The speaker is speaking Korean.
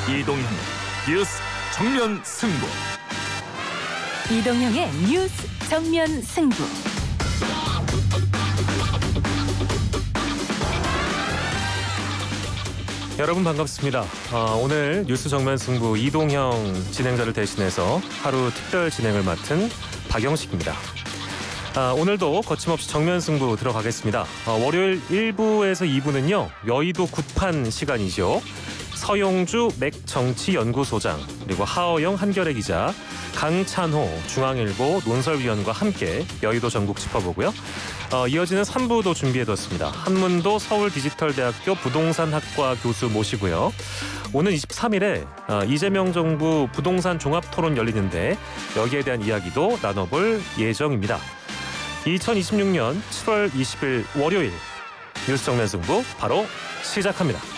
이동형의 뉴스 정면 승부. 이동형의 뉴스 정면 승부. 여러분 반갑습니다. 오늘 뉴스 정면 승부 이동형 진행자를 대신해서 하루 특별 진행을 맡은 박영식입니다. 오늘도 거침없이 정면 승부 들어가겠습니다. 월요일 1부에서 2부는요. 여의도 굿판 시간이죠. 서용주 맥정치연구소장 그리고 하어영 한겨레 기자 강찬호 중앙일보 논설위원과 함께 여의도 전국 짚어보고요. 이어지는 3부도 준비해뒀습니다. 한문도 서울디지털대학교 부동산학과 교수 모시고요. 오는 23일에 이재명 정부 부동산 종합토론 열리는데 여기에 대한 이야기도 나눠볼 예정입니다. 2026년 7월 20일 월요일 뉴스 정면 승부 바로 시작합니다.